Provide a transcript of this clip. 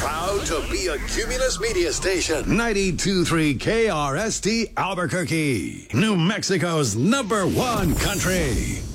Proud to be a Cumulus Media Station. 92.3 KRST Albuquerque. New Mexico's #1 country.